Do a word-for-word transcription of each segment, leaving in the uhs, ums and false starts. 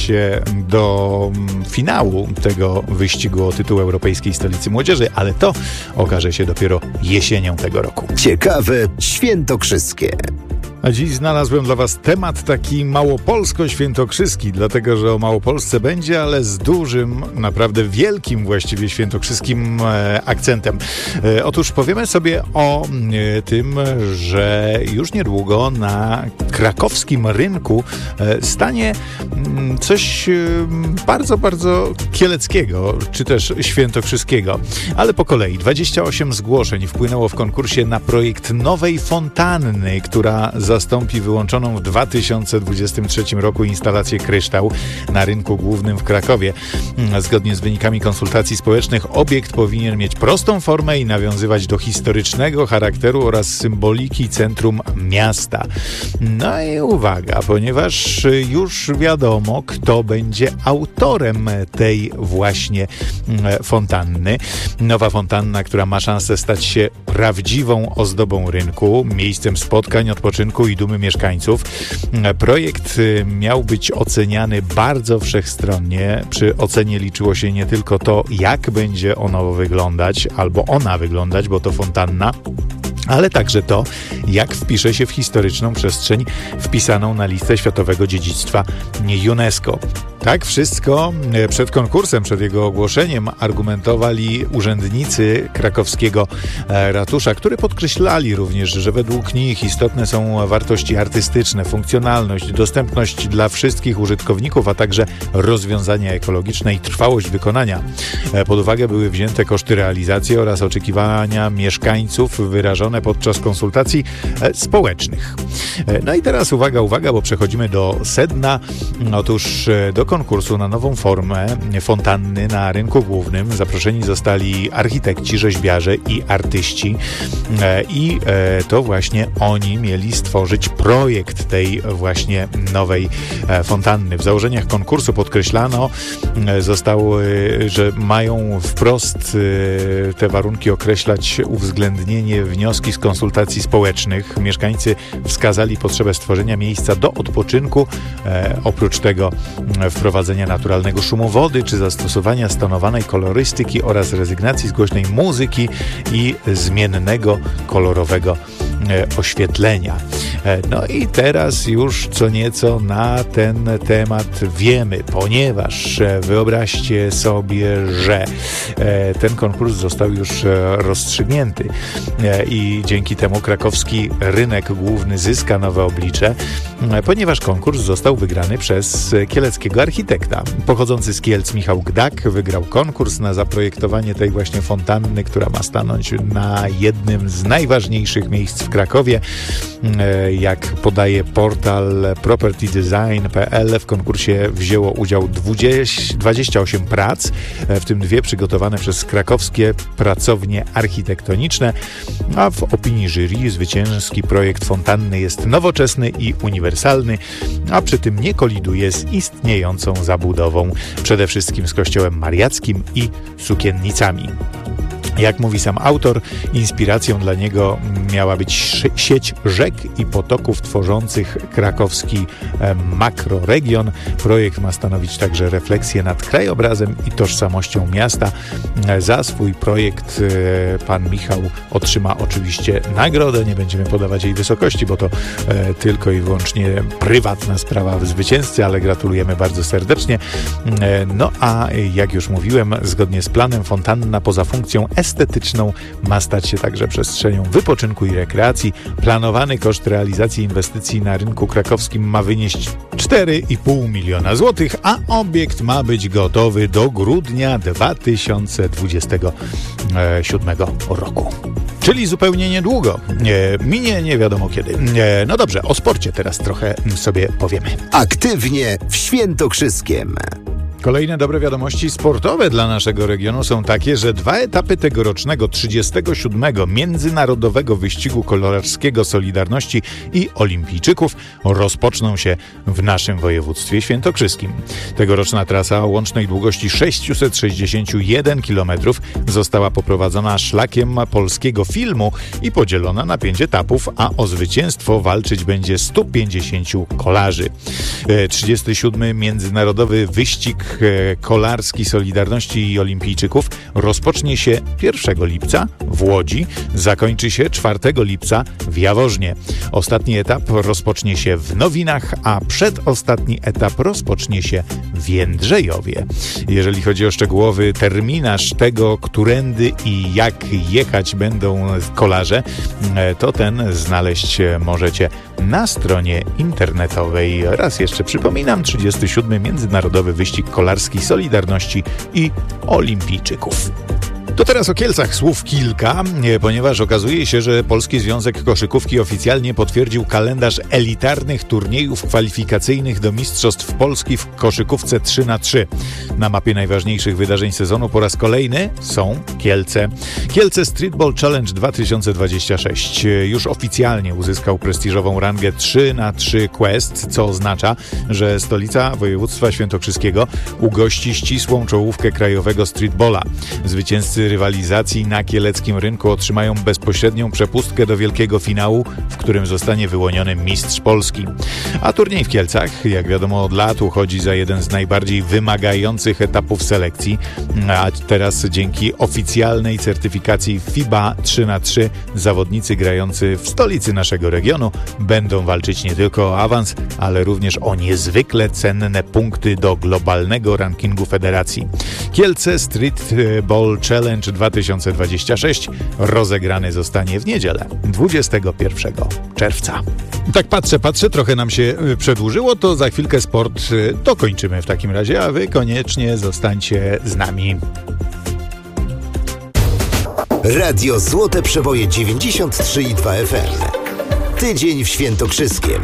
się do finału tego wyścigu o tytuł Europejskiej Stolicy Młodzieży, ale to okaże się dopiero jesienią tego roku. Ciekawe świętokrzyskie. A dziś znalazłem dla was temat taki małopolsko-świętokrzyski, dlatego że o Małopolsce będzie, ale z dużym, naprawdę wielkim właściwie świętokrzyskim e, akcentem. E, otóż powiemy sobie o e, tym, że już niedługo na krakowskim rynku e, stanie m, coś e, bardzo, bardzo kieleckiego, czy też świętokrzyskiego. Ale po kolei dwadzieścia osiem zgłoszeń wpłynęło w konkursie na projekt nowej fontanny, która zastąpi wyłączoną w dwa tysiące dwudziestym trzecim roku instalację Kryształ na rynku głównym w Krakowie. Zgodnie z wynikami konsultacji społecznych obiekt powinien mieć prostą formę i nawiązywać do historycznego charakteru oraz symboliki centrum miasta. No i uwaga, ponieważ już wiadomo, kto będzie autorem tej właśnie fontanny. Nowa fontanna, która ma szansę stać się prawdziwą ozdobą rynku, miejscem spotkań, odpoczynku i dumy mieszkańców. Projekt miał być oceniany bardzo wszechstronnie. Przy ocenie liczyło się nie tylko to, jak będzie ono wyglądać, albo ona wyglądać, bo to fontanna, ale także to, jak wpisze się w historyczną przestrzeń wpisaną na listę Światowego Dziedzictwa UNESCO. Tak wszystko przed konkursem, przed jego ogłoszeniem argumentowali urzędnicy krakowskiego ratusza, którzy podkreślali również, że według nich istotne są wartości artystyczne, funkcjonalność, dostępność dla wszystkich użytkowników, a także rozwiązania ekologiczne i trwałość wykonania. Pod uwagę były wzięte koszty realizacji oraz oczekiwania mieszkańców wyrażone podczas konsultacji społecznych. No i teraz uwaga, uwaga, bo przechodzimy do sedna. Otóż do konkursu na nową formę fontanny na rynku głównym zaproszeni zostali architekci, rzeźbiarze i artyści i to właśnie oni mieli stworzyć projekt tej właśnie nowej fontanny. W założeniach konkursu podkreślano zostało, że mają wprost te warunki określać uwzględnienie wnioski z konsultacji społecznych. Mieszkańcy wskazali potrzebę stworzenia miejsca do odpoczynku, oprócz tego wprowadzenia naturalnego szumu wody, czy zastosowania stonowanej kolorystyki oraz rezygnacji z głośnej muzyki i zmiennego kolorowego oświetlenia. No i teraz już co nieco na ten temat wiemy, ponieważ wyobraźcie sobie, że ten konkurs został już rozstrzygnięty i dzięki temu krakowski rynek główny zyska nowe oblicze, ponieważ konkurs został wygrany przez kieleckiego architekta. Pochodzący z Kielc Michał Gdak wygrał konkurs na zaprojektowanie tej właśnie fontanny, która ma stanąć na jednym z najważniejszych miejsc w Krakowie. Jak podaje portal property design kropka p l, w konkursie wzięło udział dwadzieścia osiem prac, w tym dwie przygotowane przez krakowskie pracownie architektoniczne, a w opinii jury zwycięski projekt fontanny jest nowoczesny i uniwersalny, a przy tym nie koliduje z istniejącą zabudową, przede wszystkim z kościołem mariackim i sukiennicami. Jak mówi sam autor, inspiracją dla niego miała być sieć rzek i potoków tworzących krakowski makroregion. Projekt ma stanowić także refleksję nad krajobrazem i tożsamością miasta. Za swój projekt pan Michał otrzyma oczywiście nagrodę. Nie będziemy podawać jej wysokości, bo to tylko i wyłącznie prywatna sprawa zwycięzcy, ale gratulujemy bardzo serdecznie. No a jak już mówiłem, zgodnie z planem fontanna poza funkcją estetyczną ma stać się także przestrzenią wypoczynku i rekreacji. Planowany koszt realizacji inwestycji na rynku krakowskim ma wynieść cztery i pół miliona złotych, a obiekt ma być gotowy do grudnia dwa tysiące dwudziestego siódmego roku. Czyli zupełnie niedługo. E, minie nie wiadomo kiedy. E, no dobrze, o sporcie teraz trochę sobie powiemy. Aktywnie w Świętokrzyskiem. Kolejne dobre wiadomości sportowe dla naszego regionu są takie, że dwa etapy tegorocznego trzydziestego siódmego Międzynarodowego Wyścigu Kolarskiego Solidarności i Olimpijczyków rozpoczną się w naszym województwie świętokrzyskim. Tegoroczna trasa o łącznej długości sześćset sześćdziesiąt jeden kilometrów została poprowadzona szlakiem polskiego filmu i podzielona na pięć etapów, a o zwycięstwo walczyć będzie stu pięćdziesięciu kolarzy. trzydziesty siódmy Międzynarodowy Wyścig Kolarski Solidarności i Olimpijczyków rozpocznie się pierwszego lipca w Łodzi, zakończy się czwartego lipca w Jaworznie. Ostatni etap rozpocznie się w Nowinach, a przedostatni etap rozpocznie się w Jędrzejowie. Jeżeli chodzi o szczegółowy terminarz tego, którędy i jak jechać będą kolarze, to ten znaleźć możecie na stronie internetowej. Raz jeszcze przypominam, trzydziesty siódmy Międzynarodowy Wyścig Kolarski Solidarności i Olimpijczyków. To teraz o Kielcach słów kilka, ponieważ okazuje się, że Polski Związek Koszykówki oficjalnie potwierdził kalendarz elitarnych turniejów kwalifikacyjnych do Mistrzostw Polski w koszykówce trzy na trzy. Na mapie najważniejszych wydarzeń sezonu po raz kolejny są Kielce. Kielce Streetball Challenge dwa tysiące dwadzieścia sześć już oficjalnie uzyskał prestiżową rangę trzy na trzy Quest, co oznacza, że stolica województwa świętokrzyskiego ugości ścisłą czołówkę krajowego streetballa. Zwycięzcy rywalizacji na kieleckim rynku otrzymają bezpośrednią przepustkę do wielkiego finału, w którym zostanie wyłoniony mistrz Polski. A turniej w Kielcach, jak wiadomo, od lat uchodzi za jeden z najbardziej wymagających etapów selekcji, a teraz dzięki oficjalnej certyfikacji FIBA trzy na trzy zawodnicy grający w stolicy naszego regionu będą walczyć nie tylko o awans, ale również o niezwykle cenne punkty do globalnego rankingu federacji. Kielce Streetball Challenge dwa tysiące dwadzieścia sześć rozegrany zostanie w niedzielę, dwudziestego pierwszego czerwca. Tak patrzę, patrzę, trochę nam się przedłużyło, to za chwilkę sport dokończymy w takim razie, a wy koniecznie zostańcie z nami. Radio Złote Przeboje dziewięćdziesiąt trzy i dwa F M. Tydzień w Świętokrzyskiem.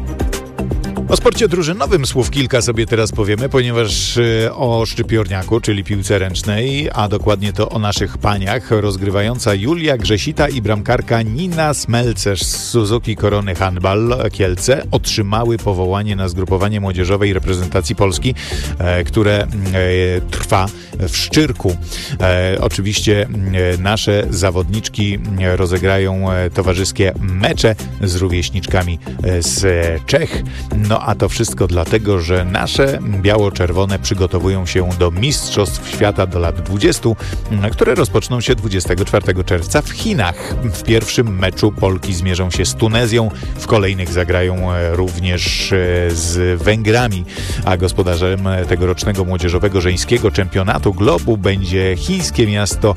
O sporcie drużynowym słów kilka sobie teraz powiemy, ponieważ o szczypiorniaku, czyli piłce ręcznej, a dokładnie to o naszych paniach, rozgrywająca Julia Grzesita i bramkarka Nina Smelcerz z Suzuki Korony Handball Kielce otrzymały powołanie na zgrupowanie młodzieżowej reprezentacji Polski, e, które e, trwa w Szczyrku. E, oczywiście e, nasze zawodniczki rozegrają towarzyskie mecze z rówieśniczkami z Czech. No a to wszystko dlatego, że nasze biało-czerwone przygotowują się do Mistrzostw Świata do lat dwudziestu, które rozpoczną się dwudziestego czwartego czerwca w Chinach. W pierwszym meczu Polki zmierzą się z Tunezją, w kolejnych zagrają również z Węgrami, a gospodarzem tegorocznego młodzieżowego żeńskiego czempionatu globu będzie chińskie miasto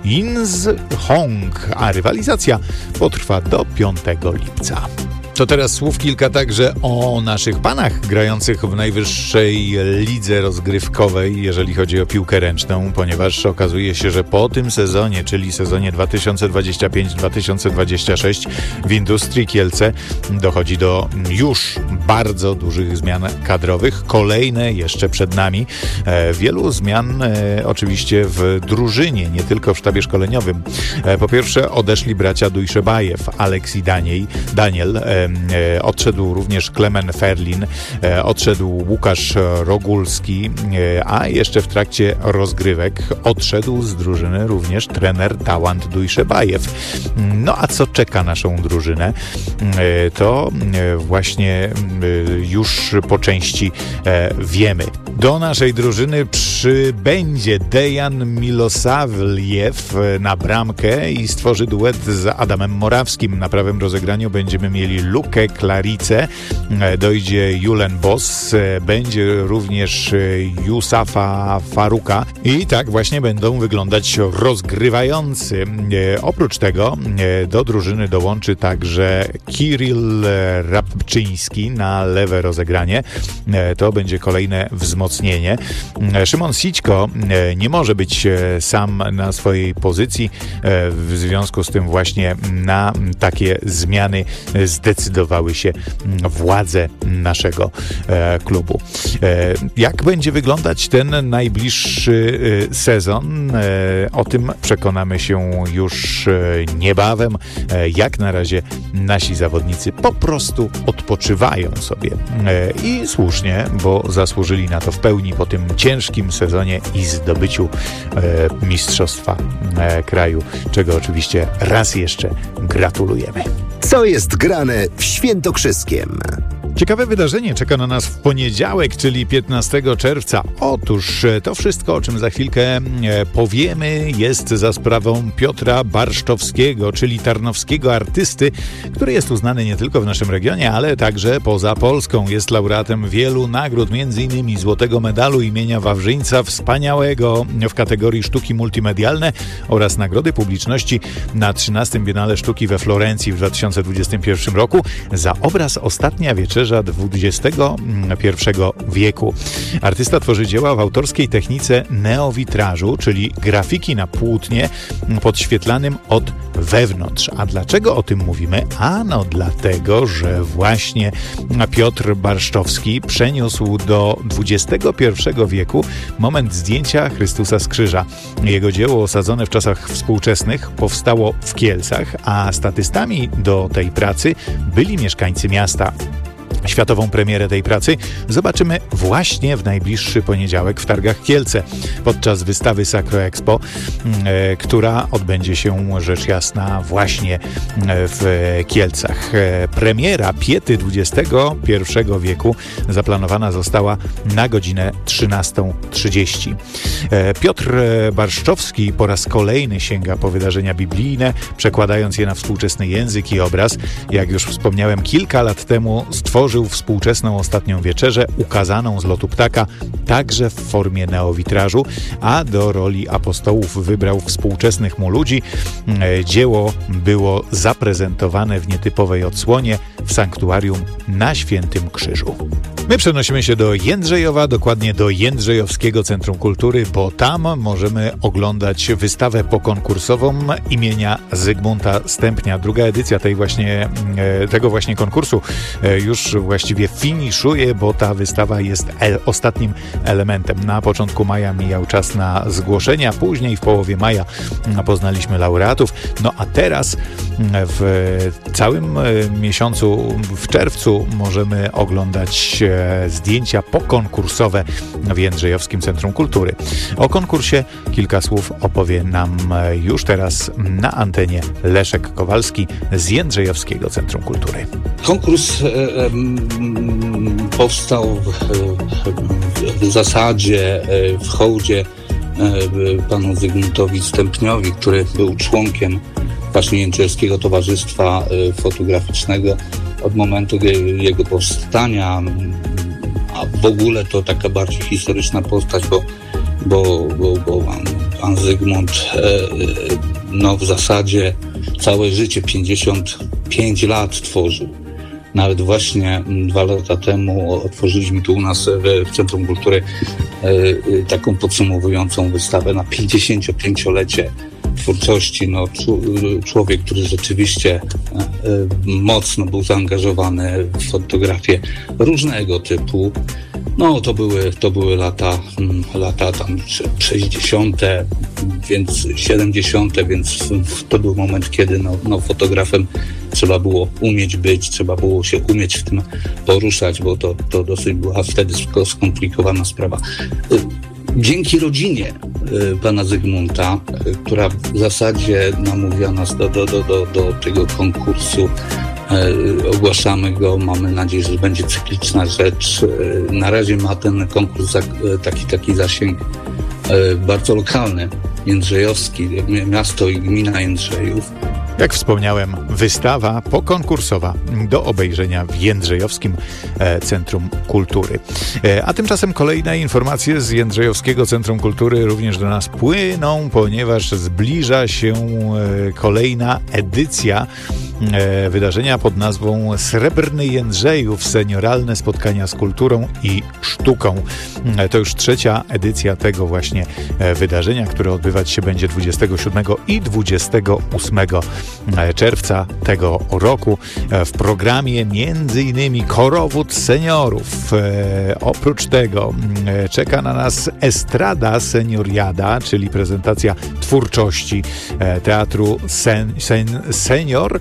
Inzhong, a rywalizacja potrwa do piątego lipca. To teraz słów kilka także o naszych panach grających w najwyższej lidze rozgrywkowej, jeżeli chodzi o piłkę ręczną, ponieważ okazuje się, że po tym sezonie, czyli sezonie dwa tysiące dwudziestym piątym dwa tysiące dwudziestym szóstym w Industrii Kielce dochodzi do już bardzo dużych zmian kadrowych. Kolejne jeszcze przed nami. E, wielu zmian e, oczywiście w drużynie, nie tylko w sztabie szkoleniowym. E, po pierwsze odeszli bracia Dujszebajew, Aleks i Daniel. Daniel e, E, odszedł również Klemen Ferlin, e, odszedł Łukasz Rogulski, e, a jeszcze w trakcie rozgrywek odszedł z drużyny również trener Tałant Dujszebajew. No a co czeka naszą drużynę? E, to e, właśnie e, już po części e, wiemy. Do naszej drużyny przybędzie Dejan Milosavljew na bramkę i stworzy duet z Adamem Morawskim. Na prawym rozegraniu będziemy mieli Lukę Klaricę, dojdzie Julen Boss, będzie również Yusafa Faruka i tak właśnie będą wyglądać rozgrywający. Oprócz tego do drużyny dołączy także Kirill Rabczyński na lewe rozegranie. To będzie kolejne wzmocnienie. Szymon Sićko nie może być sam na swojej pozycji, w związku z tym właśnie na takie zmiany zdecydowanie zdecydowały się władze naszego e, klubu. E, jak będzie wyglądać ten najbliższy e, sezon? E, o tym przekonamy się już e, niebawem. E, jak na razie nasi zawodnicy po prostu odpoczywają sobie. E, I słusznie, bo zasłużyli na to w pełni po tym ciężkim sezonie i zdobyciu e, mistrzostwa e, kraju, czego oczywiście raz jeszcze gratulujemy. Co jest grane w Świętokrzyskiem? Ciekawe wydarzenie czeka na nas w poniedziałek, czyli piętnastego czerwca. Otóż to wszystko, o czym za chwilkę powiemy, jest za sprawą Piotra Barszczowskiego, czyli tarnowskiego artysty, który jest uznany nie tylko w naszym regionie, ale także poza Polską. Jest laureatem wielu nagród, między innymi Złotego Medalu imienia Wawrzyńca Wspaniałego w kategorii sztuki multimedialne oraz Nagrody Publiczności na trzynastym Biennale Sztuki we Florencji w dwa tysiące dwudziestym pierwszym roku za obraz Ostatnia Wieczerza dwudziestego pierwszego wieku. Artysta tworzy dzieła w autorskiej technice neowitrażu, czyli grafiki na płótnie podświetlanym od wewnątrz. A dlaczego o tym mówimy? Ano dlatego, że właśnie Piotr Barszczowski przeniósł do dwudziestego pierwszego wieku moment zdjęcia Chrystusa z krzyża. Jego dzieło osadzone w czasach współczesnych powstało w Kielcach, a statystami do tej pracy byli mieszkańcy miasta. Światową premierę tej pracy zobaczymy właśnie w najbliższy poniedziałek w Targach Kielce podczas wystawy Sacro Expo, e, która odbędzie się rzecz jasna właśnie w Kielcach. E, premiera Piety dwudziestego pierwszego wieku zaplanowana została na godzinę trzynastą trzydzieści. E, Piotr Barszczowski po raz kolejny sięga po wydarzenia biblijne, przekładając je na współczesny język i obraz. Jak już wspomniałem, kilka lat temu stworzył współczesną Ostatnią Wieczerzę, ukazaną z lotu ptaka, także w formie neowitrażu, a do roli apostołów wybrał współczesnych mu ludzi. Dzieło było zaprezentowane w nietypowej odsłonie w sanktuarium na Świętym Krzyżu. My przenosimy się do Jędrzejowa, dokładnie do Jędrzejowskiego Centrum Kultury, bo tam możemy oglądać wystawę pokonkursową imienia Zygmunta Stępnia. Druga edycja tej właśnie, tego właśnie konkursu już właściwie finiszuje, bo ta wystawa jest el- ostatnim elementem. Na początku maja mijał czas na zgłoszenia, później w połowie maja poznaliśmy laureatów. No a teraz w całym miesiącu, w czerwcu, możemy oglądać zdjęcia pokonkursowe w Jędrzejowskim Centrum Kultury. O konkursie kilka słów opowie nam już teraz na antenie Leszek Kowalski z Jędrzejowskiego Centrum Kultury. Konkurs e, e, powstał w, w, w zasadzie e, w hołdzie e, panu Zygmuntowi Stępniowi, który był członkiem właśnie Jędrzejowskiego Towarzystwa e, Fotograficznego od momentu jego powstania, a w ogóle to taka bardziej historyczna postać, bo, bo, bo, bo pan, pan Zygmunt e, no w zasadzie całe życie, pięćdziesiąt pięć lat tworzył. Nawet właśnie dwa lata temu otworzyliśmy tu u nas w, w Centrum Kultury e, taką podsumowującą wystawę na pięćdziesięciopięciolecie twórczości. No, człowiek, który rzeczywiście mocno był zaangażowany w fotografię różnego typu. No to były, to były lata, lata tam sześćdziesiąte, więc siedemdziesiąte, więc to był moment, kiedy no, no fotografem trzeba było umieć być, trzeba było się umieć w tym poruszać, bo to, to dosyć była wtedy skomplikowana sprawa. Dzięki rodzinie y, pana Zygmunta, y, która w zasadzie namówiła nas do, do, do, do, do tego konkursu, y, ogłaszamy go, mamy nadzieję, że będzie cykliczna rzecz. Y, na razie ma ten konkurs za, y, taki, taki zasięg y, bardzo lokalny, jędrzejowski, miasto i gmina Jędrzejów. Jak wspomniałem, wystawa pokonkursowa do obejrzenia w Jędrzejowskim Centrum Kultury. A tymczasem kolejne informacje z Jędrzejowskiego Centrum Kultury również do nas płyną, ponieważ zbliża się kolejna edycja e, wydarzenia pod nazwą Srebrny Jędrzejów, senioralne spotkania z kulturą i sztuką. E, to już trzecia edycja tego właśnie e, wydarzenia, które odbywać się będzie dwudziestego siódmego i dwudziestego ósmego czerwca tego roku. E, w programie między innymi korowód seniorów. E, oprócz tego e, czeka na nas Estrada Senioriada, czyli prezentacja twórczości e, teatru sen, sen, Senior,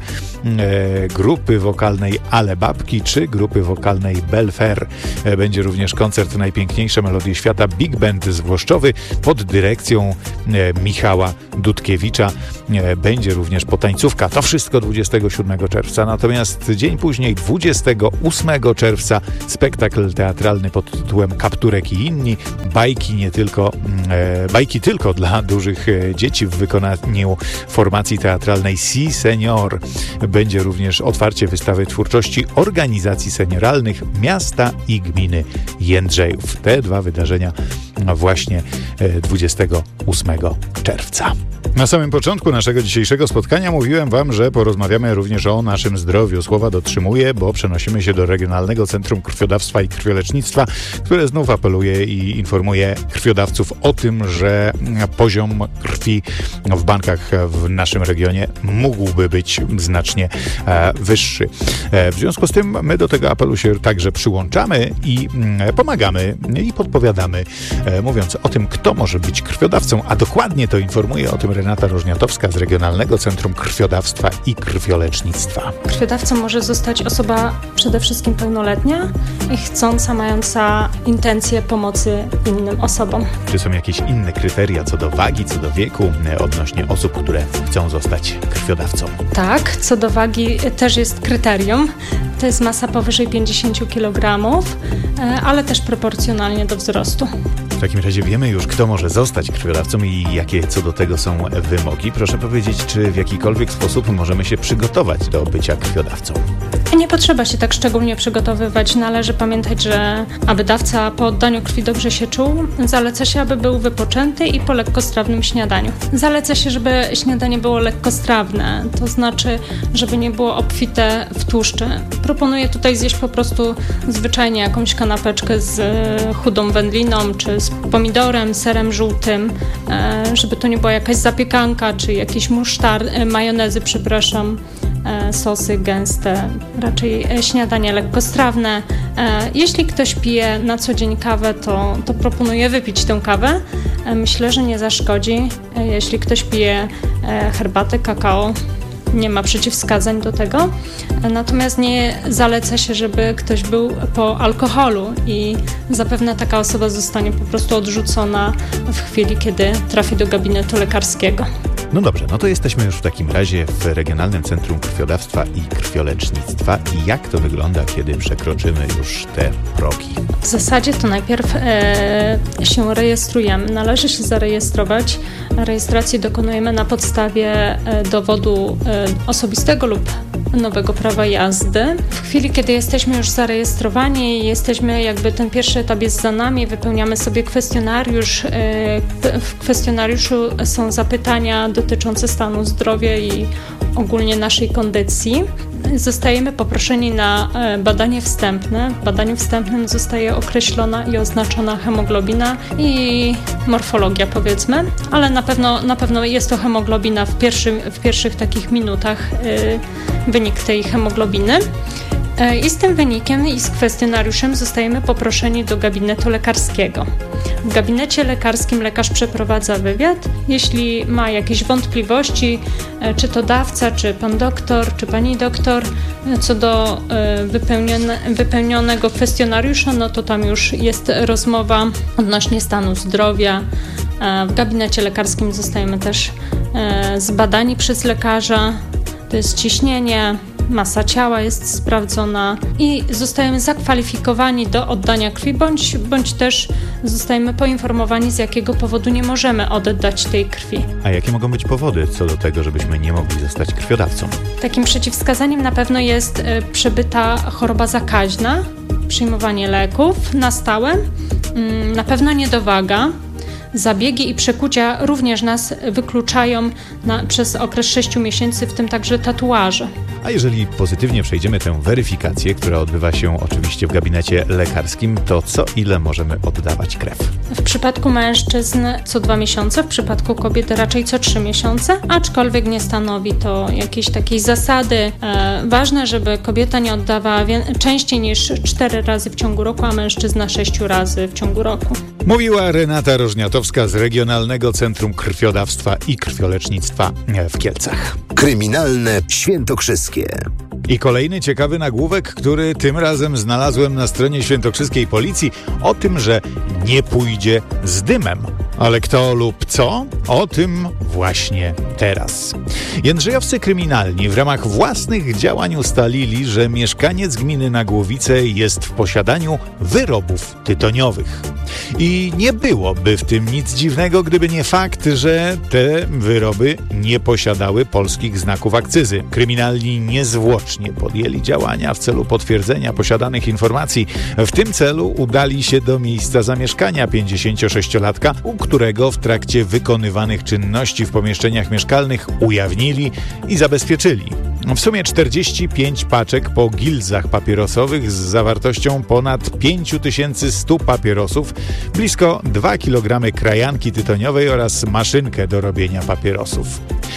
e, grupy wokalnej Ale Babki czy grupy wokalnej Belfer. E, będzie również koncert Najpiękniejsze melodie świata Big Band z Włoszczowy pod dyrekcją e, Michała Dudkiewicza. E, będzie również potańcówka. To wszystko dwudziestego siódmego czerwca. Natomiast dzień później, dwudziestego ósmego czerwca, spektakl teatralny pod tytułem Kapturek i inni. Bajki nie tylko, e, bajki tylko dla dużych e, dzieci w wykonaniu formacji teatralnej Si Senior. Będzie również otwarcie wystawy twórczości organizacji senioralnych miasta i gminy Jędrzejów. Te dwa wydarzenia właśnie dwudziestego ósmego czerwca. Na samym początku naszego dzisiejszego spotkania mówiłem wam, że porozmawiamy również o naszym zdrowiu. Słowa dotrzymuję, bo przenosimy się do Regionalnego Centrum Krwiodawstwa i Krwiolecznictwa, które znów apeluje i informuje krwiodawców o tym, że poziom krwi w bankach w naszym regionie mógłby być znacznie e, wyższy. E, w związku z tym my do tego apelu się także przyłączamy i e, pomagamy i podpowiadamy, e, mówiąc o tym, kto może być krwiodawcą, a dokładnie to informuje o tym Renata Rożniatowska z Regionalnego Centrum Krwiodawstwa i Krwiolecznictwa. Krwiodawcą może zostać osoba przede wszystkim pełnoletnia i chcąca, mająca intencje pomocy innym osobom. Czy są jakieś inne kryteria co do wagi, co do wieku odnośnie osób, które chcą zostać krwiodawcą? Tak, co do wagi też jest kryterium. To jest masa powyżej pięćdziesiąt kilogramów, ale też proporcjonalnie do wzrostu. W takim razie wiemy już, kto może zostać krwiodawcą i jakie co do tego są wymogi. Proszę powiedzieć, czy w jakikolwiek sposób możemy się przygotować do bycia krwiodawcą? Nie potrzeba się tak szczególnie przygotowywać. Należy pamiętać, że aby dawca po oddaniu krwi dobrze się czuł, zaleca się, aby był wypoczęty i po lekkostrawnym śniadaniu. Zaleca się, żeby śniadanie było lekkostrawne, to znaczy, żeby nie było obfite w tłuszcze. Proponuję tutaj zjeść po prostu zwyczajnie jakąś kanapeczkę z chudą wędliną, czy z pomidorem, serem żółtym, żeby to nie była jakaś zapiekanka, czy jakieś musztar, majonezy, przepraszam, sosy gęste, raczej śniadanie lekkostrawne. Jeśli ktoś pije na co dzień kawę, to, to proponuję wypić tę kawę. Myślę, że nie zaszkodzi. Jeśli ktoś pije herbatę, kakao, nie ma przeciwwskazań do tego. Natomiast nie zaleca się, żeby ktoś był po alkoholu i zapewne taka osoba zostanie po prostu odrzucona w chwili, kiedy trafi do gabinetu lekarskiego. No dobrze, no to jesteśmy już w takim razie w Regionalnym Centrum Krwiodawstwa i Krwiolecznictwa. I jak to wygląda, kiedy przekroczymy już te progi? W zasadzie to najpierw e, się rejestrujemy. Należy się zarejestrować. Rejestracji dokonujemy na podstawie e, dowodu e, osobistego lub nowego prawa jazdy. W chwili, kiedy jesteśmy już zarejestrowani, jesteśmy jakby ten pierwszy etap jest za nami, wypełniamy sobie kwestionariusz. W kwestionariuszu są zapytania dotyczące stanu zdrowia i ogólnie naszej kondycji. Zostajemy poproszeni na badanie wstępne. W badaniu wstępnym zostaje określona i oznaczona hemoglobina i morfologia, powiedzmy, ale na pewno, na pewno jest to hemoglobina w, pierwszym, w pierwszych takich minutach, yy, wynik tej hemoglobiny. I z tym wynikiem i z kwestionariuszem zostajemy poproszeni do gabinetu lekarskiego. W gabinecie lekarskim lekarz przeprowadza wywiad. Jeśli ma jakieś wątpliwości, czy to dawca, czy pan doktor, czy pani doktor, co do wypełnione, wypełnionego kwestionariusza, no to tam już jest rozmowa odnośnie stanu zdrowia. W gabinecie lekarskim zostajemy też zbadani przez lekarza. To jest ciśnienie, masa ciała jest sprawdzona i zostajemy zakwalifikowani do oddania krwi, bądź, bądź też zostajemy poinformowani, z jakiego powodu nie możemy oddać tej krwi. A jakie mogą być powody co do tego, żebyśmy nie mogli zostać krwiodawcą? Takim przeciwwskazaniem na pewno jest przebyta choroba zakaźna, przyjmowanie leków na stałe, na pewno niedowaga, zabiegi i przekucia również nas wykluczają na, przez okres sześciu miesięcy, w tym także tatuaże. A jeżeli pozytywnie przejdziemy tę weryfikację, która odbywa się oczywiście w gabinecie lekarskim, to co ile możemy oddawać krew? W przypadku mężczyzn co dwa miesiące, w przypadku kobiet raczej co trzy miesiące, aczkolwiek nie stanowi to jakiejś takiej zasady. E, ważne, żeby kobieta nie oddawała wie- częściej niż cztery razy w ciągu roku, a mężczyzna sześciu razy w ciągu roku. Mówiła Renata Rożniatowska z Regionalnego Centrum Krwiodawstwa i Krwiolecznictwa w Kielcach. Kryminalne świętokrzyskie. I kolejny ciekawy nagłówek, który tym razem znalazłem na stronie świętokrzyskiej policji, o tym, że nie pójdzie z dymem. Ale kto lub co? O tym właśnie teraz. Jędrzejowscy kryminalni w ramach własnych działań ustalili, że mieszkaniec gminy Nagłowice jest w posiadaniu wyrobów tytoniowych. I nie byłoby w tym nic dziwnego, gdyby nie fakt, że te wyroby nie posiadały polskich znaków akcyzy. Kryminalni niezwłocznie podjęli działania w celu potwierdzenia posiadanych informacji. W tym celu udali się do miejsca zamieszkania pięćdziesięciosześciolatka, u którego w trakcie wykonywanych czynności w pomieszczeniach mieszkalnych ujawnili i zabezpieczyli w sumie czterdzieści pięć paczek po gilzach papierosowych z zawartością ponad pięć tysięcy sto papierosów, blisko dwa kilogramy krajanki tytoniowej oraz maszynkę do robienia papierosów.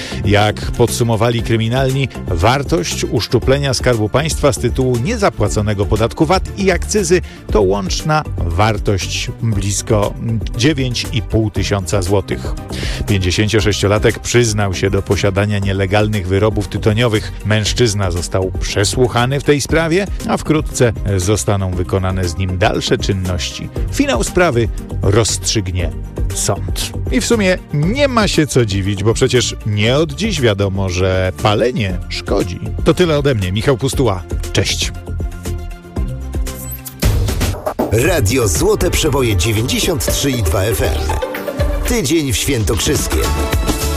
Jak podsumowali kryminalni, wartość uszczuplenia Skarbu Państwa z tytułu niezapłaconego podatku V A T i akcyzy to łączna wartość blisko dziewięć i pół tysiąca złotych. pięćdziesięciosześciolatek przyznał się do posiadania nielegalnych wyrobów tytoniowych. Mężczyzna został przesłuchany w tej sprawie, a wkrótce zostaną wykonane z nim dalsze czynności. Finał sprawy rozstrzygnie sąd. I w sumie nie ma się co dziwić, bo przecież nie od dziś wiadomo, że palenie szkodzi. To tyle ode mnie, Michał Pustuła. Cześć. Radio Złote Przeboje dziewięćdziesiąt trzy i dwa F M. Tydzień w Świętokrzyskiem.